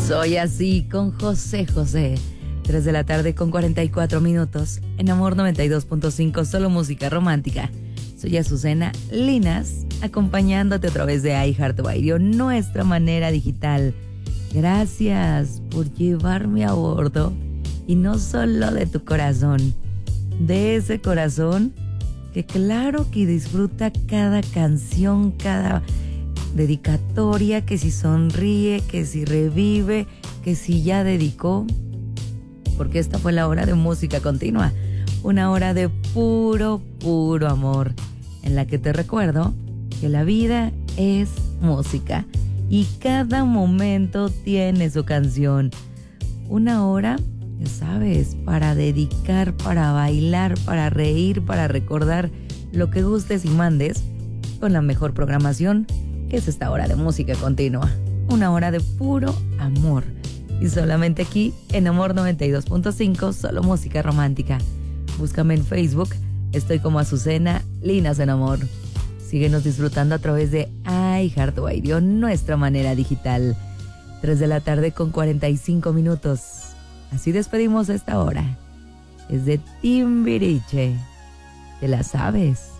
Soy así con José José. 3 de la tarde con 44 minutos. En Amor 92.5, solo música romántica. Soy Azucena Linas, acompañándote a través de iHeartRadio, nuestra manera digital. Gracias por llevarme a bordo. Y no solo de tu corazón, de ese corazón que claro que disfruta cada canción, cada dedicatoria, que si sonríe, que si revive, que si ya dedicó. Porque esta fue la hora de música continua, una hora de puro, puro amor, en la que te recuerdo que la vida es música y cada momento tiene su canción. Una hora, ya sabes, para dedicar, para bailar, para reír, para recordar lo que gustes y mandes, con la mejor programación, que es esta hora de música continua. Una hora de puro amor. Y solamente aquí, en Amor 92.5, solo música romántica. Búscame en Facebook, estoy como Azucena Linas en Amor. Síguenos disfrutando a través de iHeartRadio, nuestra manera digital. 3 de la tarde con 45 minutos. Así despedimos esta hora. Es de Timbiriche. ¿Te la sabes?